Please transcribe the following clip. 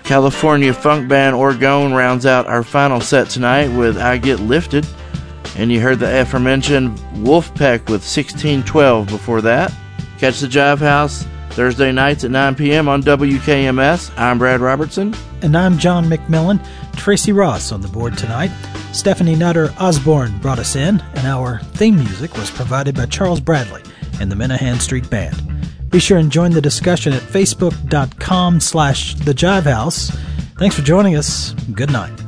California funk band Orgone rounds out our final set tonight with I Get Lifted. And you heard the aforementioned Wolfpack with 1612 before that. Catch the Jive House Thursday nights at 9 p.m. on WKMS. I'm Brad Robertson. And I'm John McMillan. Tracy Ross on the board tonight. Stephanie Nutter Osborne brought us in, and our theme music was provided by Charles Bradley and the Minahan Street Band. Be sure and join the discussion at facebook.com/thejivehouse. Thanks for joining us. Good night.